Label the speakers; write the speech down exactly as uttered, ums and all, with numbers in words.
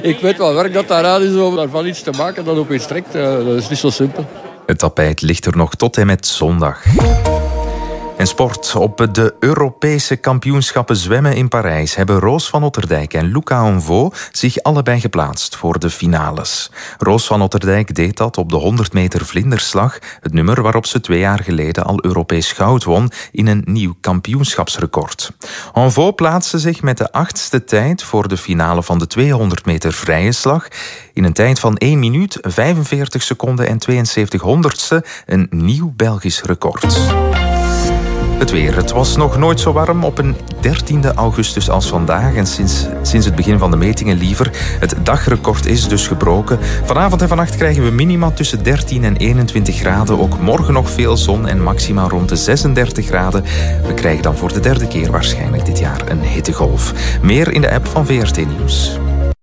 Speaker 1: Ik weet wel werk dat daaraan is om daarvan iets te maken dat opeens trekt. Dat is niet zo simpel.
Speaker 2: Het tapijt ligt er nog tot en met zondag. En sport. Op de Europese kampioenschappen zwemmen in Parijs hebben Roos van Otterdijk en Luca Onvo zich allebei geplaatst voor de finales. Roos van Otterdijk deed dat op de honderd meter vlinderslag, het nummer waarop ze twee jaar geleden al Europees goud won in een nieuw kampioenschapsrecord. Onvo plaatste zich met de achtste tijd voor de finale van de tweehonderd meter vrije slag in een tijd van één minuut, vijfenveertig seconden en tweeënzeventig honderdste, een nieuw Belgisch record. Het weer. Het was nog nooit zo warm op een dertiende augustus als vandaag. En sinds, sinds het begin van de metingen liever. Het dagrecord is dus gebroken. Vanavond en vannacht krijgen we minima tussen dertien en eenentwintig graden. Ook morgen nog veel zon en maxima rond de zesendertig graden. We krijgen dan voor de derde keer waarschijnlijk dit jaar een hittegolf. Meer in de app van V R T Nieuws.